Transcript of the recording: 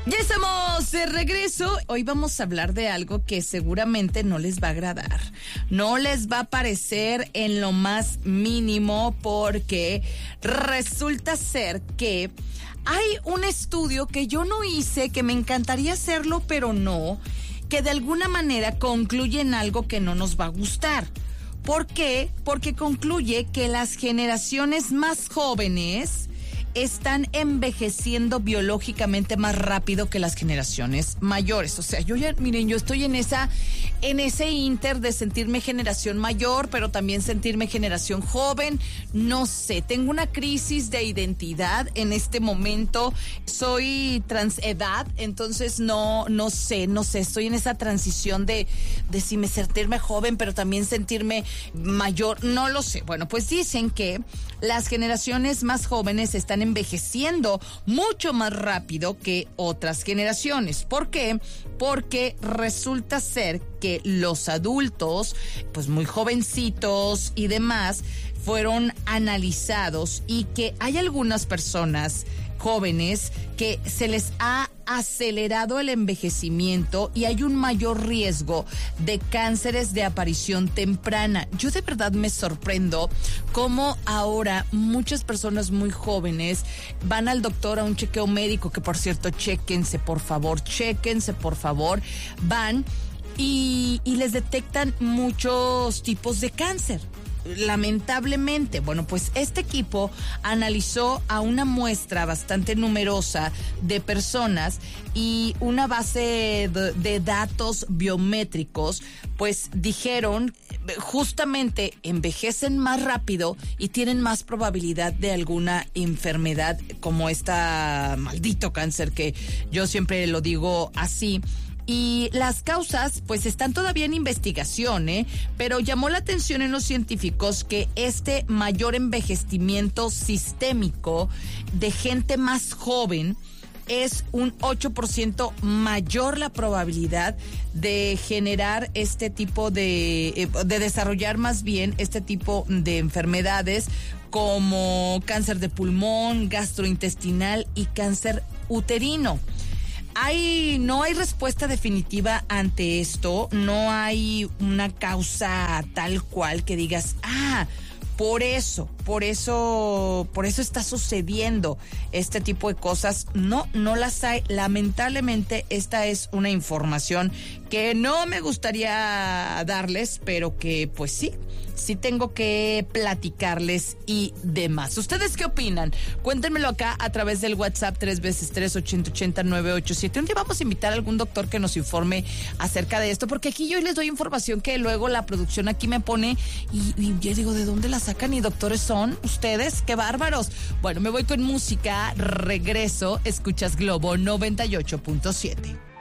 Ya estamos de regreso. Hoy vamos a hablar de algo que seguramente no les va a agradar. No les va a parecer en lo más mínimo porque resulta ser que hay un estudio que yo no hice, que me encantaría hacerlo, pero no, que de alguna manera concluye en algo que no nos va a gustar. ¿Por qué? Porque concluye que las generaciones más jóvenes están envejeciendo biológicamente más rápido que las generaciones mayores. O sea, yo estoy en ese inter de sentirme generación mayor, pero también sentirme generación joven. No sé, tengo una crisis de identidad en este momento. Soy transedad, entonces no sé, estoy en esa transición de si me sentirme joven, pero también sentirme mayor, no lo sé. Bueno, pues dicen que las generaciones más jóvenes están envejeciendo mucho más rápido que otras generaciones. ¿Por qué? Porque resulta ser que los adultos, pues muy jovencitos y demás, fueron analizados y que hay algunas personas jóvenes que se les ha acelerado el envejecimiento y hay un mayor riesgo de cánceres de aparición temprana. Yo de verdad me sorprendo cómo ahora muchas personas muy jóvenes van al doctor a un chequeo médico, que por cierto, chéquense por favor, van y les detectan muchos tipos de cáncer. Lamentablemente, bueno, pues este equipo analizó a una muestra bastante numerosa de personas y una base de datos biométricos, pues dijeron justamente envejecen más rápido y tienen más probabilidad de alguna enfermedad como esta maldito cáncer, que yo siempre lo digo así. Y las causas, pues, están todavía en investigación, pero llamó la atención en los científicos que este mayor envejecimiento sistémico de gente más joven es un 8% mayor la probabilidad de generar este tipo de desarrollar más bien este tipo de enfermedades como cáncer de pulmón, gastrointestinal y cáncer uterino. No hay respuesta definitiva ante esto, no hay una causa tal cual que digas, por eso está sucediendo este tipo de cosas. No las hay. Lamentablemente, esta es una información que no me gustaría darles, pero que pues sí tengo que platicarles y demás. ¿Ustedes qué opinan? Cuéntenmelo acá a través del WhatsApp 3x3-8080-987. Un día vamos a invitar a algún doctor que nos informe acerca de esto, porque aquí yo les doy información que luego la producción aquí me pone y yo digo, ¿de dónde la sacan? ¿Y doctores son ustedes? ¡Qué bárbaros! Bueno, me voy con música, regreso, escuchas Globo 98.7.